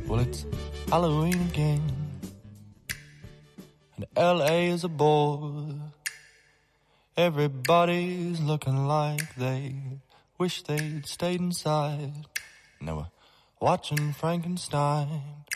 Well, it's Halloween again, and L.A. is a bore. Everybody's looking like they wish they'd stayed inside. And they were watching Frankenstein